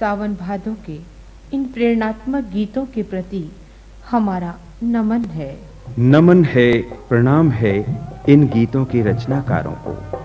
सावन भादों के इन प्रेरणात्मक गीतों के प्रति हमारा नमन है। नमन है, प्रणाम है इन गीतों के रचनाकारों को।